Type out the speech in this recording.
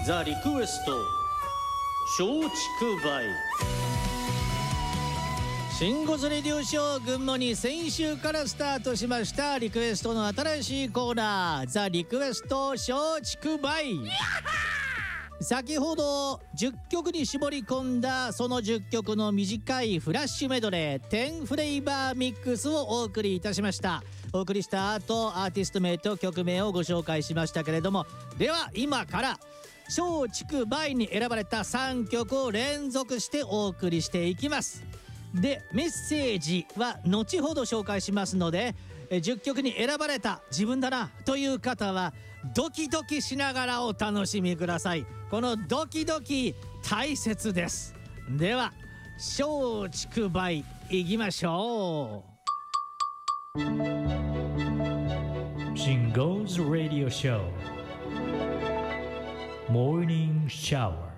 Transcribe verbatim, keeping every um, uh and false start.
ザ・リクエスト松竹梅。新ゴズレディオショー群馬に先週からスタートしましたリクエストの新しいコーナー、ザ・リクエスト松竹梅。先ほどじゅっきょくに絞り込んだそのじゅっきょくの短いフラッシュメドレーじゅうフレーバーミックスをお送りいたしました。お送りした後、アーティスト名と曲名をご紹介しましたけれども、では今から松竹梅に選ばれたさんきょくを連続してお送りしていきます。で、メッセージは後ほど紹介しますので、じゅっきょくに選ばれた自分だなという方はドキドキしながらお楽しみください。このドキドキ大切です。では松竹梅いきましょう。新ゴーズラディオショーモーニングシャワー。